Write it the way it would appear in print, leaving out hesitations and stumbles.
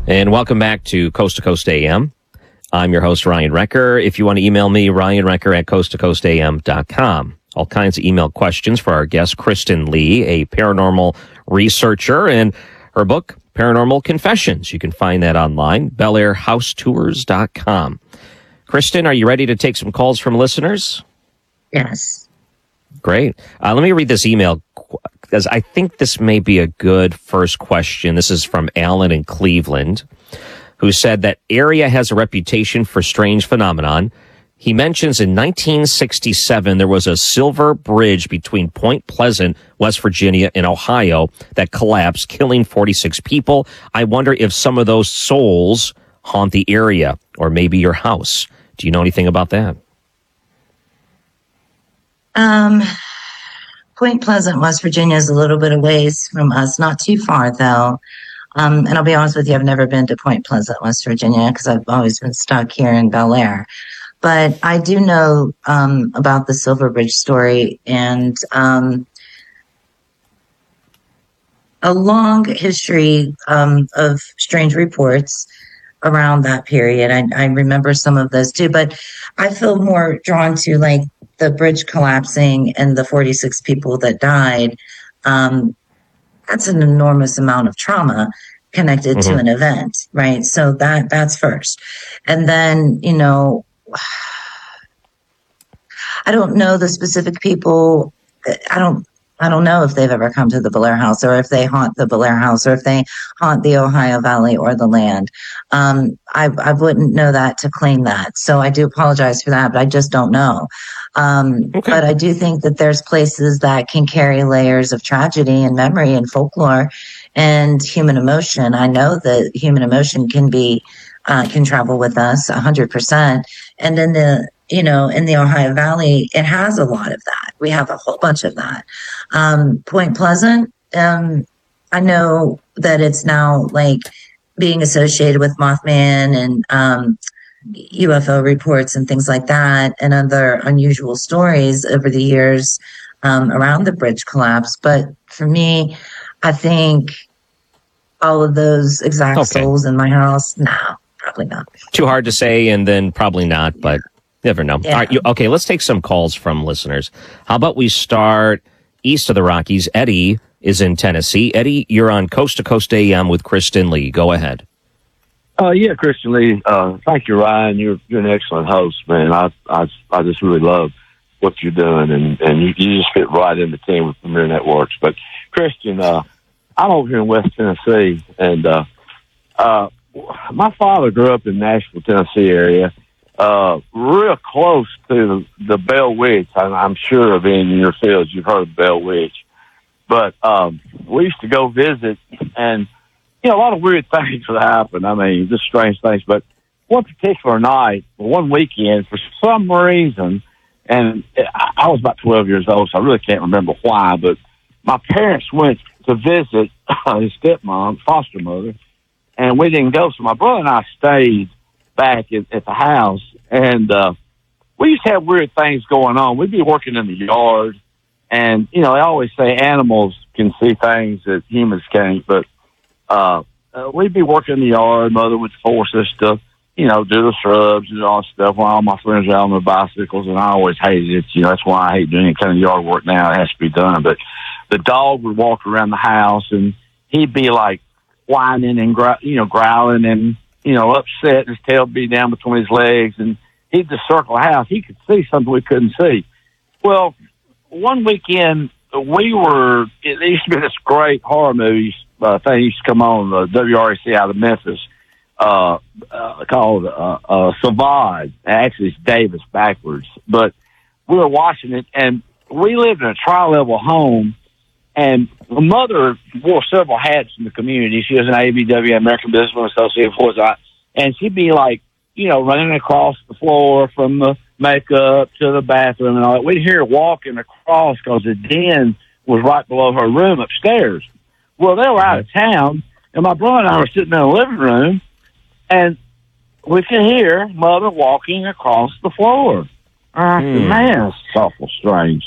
And welcome back to Coast to Coast AM. I'm your host, Ryan Recker. If you want to email me, ryanrecker@coasttocoastam.com. All kinds of email questions for our guest, Kristen Lee, a paranormal researcher, and her book, Paranormal Confessions. You can find that online, BelAirHouseTours.com. Kristen, are you ready to take some calls from listeners? Yes. Great. Let me read this email because I think this may be a good first question. This is from Alan in Cleveland, who said that area has a reputation for strange phenomenon. He mentions in 1967 there was a silver bridge between Point Pleasant, West Virginia, and Ohio that collapsed, killing 46 people. I wonder if some of those souls haunt the area or maybe your house. Do you know anything about that? Point Pleasant, West Virginia is a little bit away from us, not too far though. And I'll be honest with you, I've never been to Point Pleasant, West Virginia, because I've always been stuck here in Bel Air. But I do know about the Silver Bridge story and a long history of strange reports around that period. I remember some of those too, but I feel more drawn to like the bridge collapsing and the 46 people that died. That's an enormous amount of trauma connected to an event, right? So that's first. And then, you know, I don't know the specific people. I don't know if they've ever come to the Bel Air House or if they haunt the Bel Air House or if they haunt the Ohio Valley or the land. I wouldn't know that to claim that. So I do apologize for that, but I just don't know. But I do think that there's places that can carry layers of tragedy and memory and folklore and human emotion. I know that human emotion can travel with us 100%. And in the Ohio Valley, it has a lot of that. We have a whole bunch of that. Point Pleasant, I know that it's now like being associated with Mothman and UFO reports and things like that and other unusual stories over the years around the bridge collapse. But for me, I think all of those exact souls in my house, no, probably not. Too hard to say, and then probably not, but never know. Yeah. All right, let's take some calls from listeners. How about we start east of the Rockies? Eddie is in Tennessee. Eddie, you're on Coast to Coast AM with Kristen Lee. Go ahead. Yeah, Kristen Lee. Thank you, Ryan. You're an excellent host, man. I just really love what you're doing, and you just fit right in the team with Premier Networks. But Christian, I'm over here in West Tennessee, and my father grew up in Nashville, Tennessee area, real close to the Bell Witch. I'm sure of in your fields you've heard of Bell Witch, but we used to go visit, and a lot of weird things would happen. I mean, just strange things. But one particular night, one weekend, for some reason, and I was about 12 years old, so I really can't remember why, but my parents went to visit his stepmom, foster mother, and we didn't go. So my brother and I stayed back at the house, and we used to have weird things going on. We'd be working in the yard, and, they always say animals can see things that humans can't, but we'd be working in the yard. Mother would force us to, do the shrubs and all that stuff while all my friends were out on their bicycles, and I always hated it. That's why I hate doing any kind of yard work now. It has to be done. But the dog would walk around the house, and he'd be like whining and growling and upset. His tail would be down between his legs, and he'd just circle the house. He could see something we couldn't see. Well, one weekend it used to be this great horror movie thing used to come on the WRAC out of Memphis called Savage. Actually, it's Davis backwards, but we were watching it, and we lived in a tri-level home. And my mother wore several hats in the community. She was an ABW, American Businesswomen Association, and she'd be like, running across the floor from the makeup to the bathroom and all that. We'd hear her walking across because the den was right below her room upstairs. Well, they were out of town, and my brother and I were sitting in the living room, and we could hear Mother walking across the floor. I said, man, it's awful strange.